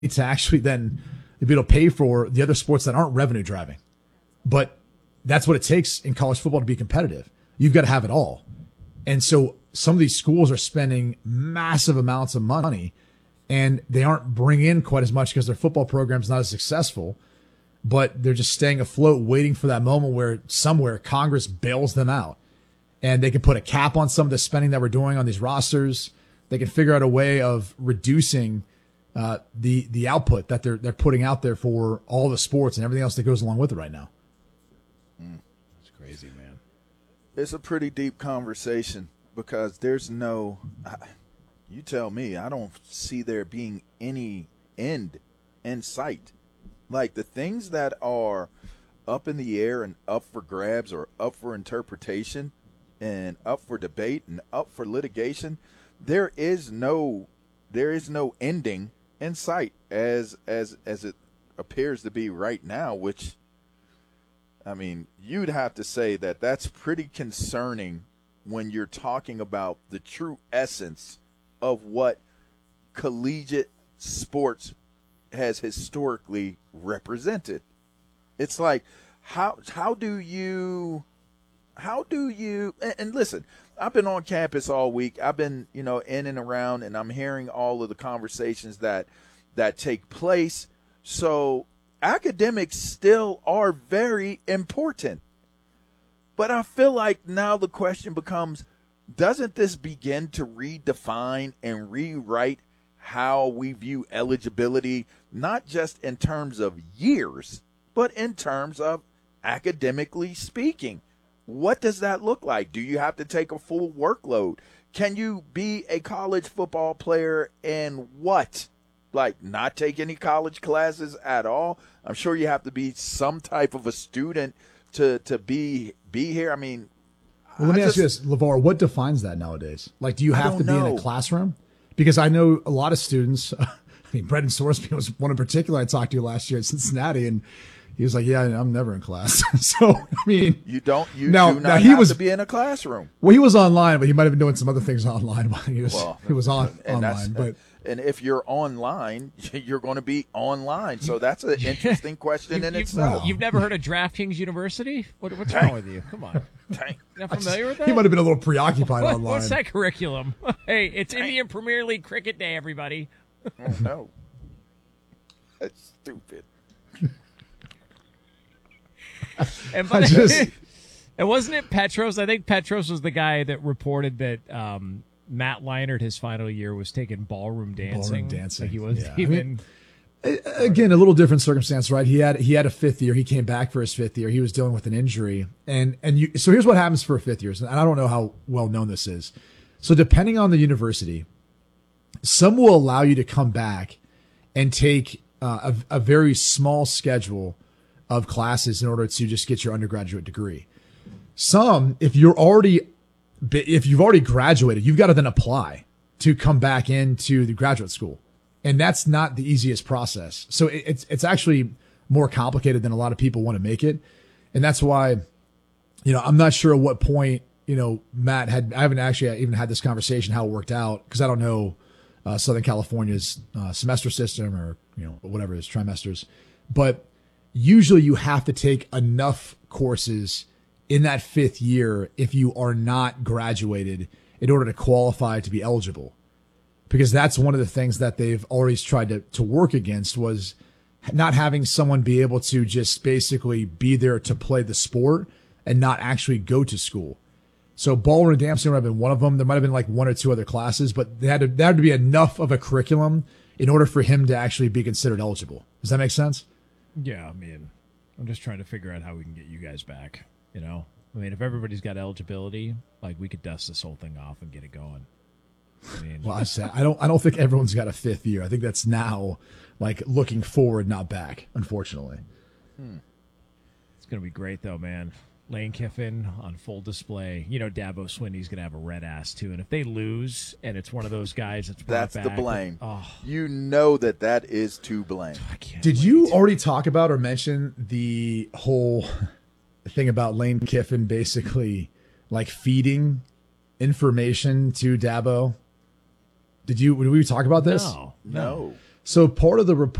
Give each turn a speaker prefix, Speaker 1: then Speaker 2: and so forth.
Speaker 1: to actually then be able to pay for the other sports that aren't revenue driving. But that's what it takes in college football to be competitive. You've got to have it all. And so some of these schools are spending massive amounts of money, and they aren't bringing in quite as much because their football program's not as successful, but they're just staying afloat, waiting for that moment where somewhere Congress bails them out. And they can put a cap on some of the spending that we're doing on these rosters. They can figure out a way of reducing the output that they're putting out there for all the sports and everything else that goes along with it right now.
Speaker 2: That's crazy, man.
Speaker 3: It's a pretty deep conversation because there's no, you tell me, I don't see there being any end in sight. Like the things that are up in the air and up for grabs or up for interpretation and up for debate and up for litigation, there is no ending in sight as it appears to be right now, which, I mean, you'd have to say that that's pretty concerning when you're talking about the true essence of what collegiate sports has historically represented. It's like, how do you and listen, I've been on campus all week. I've been, in and around, and I'm hearing all of the conversations that take place. So academics still are very important. But I feel like now the question becomes, doesn't this begin to redefine and rewrite how we view eligibility, not just in terms of years, but in terms of academically speaking? What does that look like? Do you have to take a full workload? Can you be a college football player and what? Like not take any college classes at all? I'm sure you have to be some type of a student to be here. I mean,
Speaker 1: well, let me ask you this, LeVar, what defines that nowadays? Like, do you have to be in a classroom? Because I know a lot of students, I mean, Brendan Sorsby was one in particular I talked to last year at Cincinnati, and he was like, yeah, I'm never in class. So, I mean.
Speaker 3: You do not have to be in a classroom.
Speaker 1: Well, he was online, but he might have been doing some other things online while he was online. But
Speaker 3: and if you're online, you're going to be online. So that's an interesting question in itself.
Speaker 4: You've never heard of DraftKings University? What's wrong with you? Come on. You're not familiar with that?
Speaker 1: He might have been a little preoccupied online.
Speaker 4: What's that curriculum? Hey, it's Indian Premier League Cricket Day, everybody.
Speaker 3: Oh, no. That's stupid.
Speaker 4: And wasn't it Petros? I think Petros was the guy that reported that Matt Leinart, his final year, was taking ballroom dancing. Like he wasn't even.
Speaker 1: Again, a little different circumstance, right? He had a fifth year. He came back for his fifth year. He was dealing with an injury, so here's what happens for fifth years. And I don't know how well known this is. So depending on the university, some will allow you to come back and take a very small schedule of classes in order to just get your undergraduate degree. Some, if you've already graduated, you've got to then apply to come back into the graduate school. And that's not the easiest process. So it's actually more complicated than a lot of people want to make it. And that's why, I'm not sure at what point, Matt I haven't actually even had this conversation, how it worked out, because I don't know Southern California's semester system or, whatever it is, trimesters. But usually you have to take enough courses in that fifth year if you are not graduated in order to qualify to be eligible. Because that's one of the things that they've always tried to work against, was not having someone be able to just basically be there to play the sport and not actually go to school. So ballroom dancing might have been one of them. There might have been like one or two other classes, but there had to be enough of a curriculum in order for him to actually be considered eligible. Does that make sense?
Speaker 4: Yeah, I mean, I'm just trying to figure out how we can get you guys back, I mean, if everybody's got eligibility, like, we could dust this whole thing off and get it going. I mean,
Speaker 1: well, I don't think everyone's got a fifth year. I think that's now, like, looking forward, not back, unfortunately.
Speaker 4: It's going to be great, though, man. Lane Kiffin on full display. Dabo Swinney's going to have a red ass, too. And if they lose and it's one of those guys that's
Speaker 3: the blame. You know that is to blame.
Speaker 1: Did you already talk about or mention the whole thing about Lane Kiffin basically, like, feeding information to Dabo? Did we talk about this?
Speaker 3: No.
Speaker 1: So part of the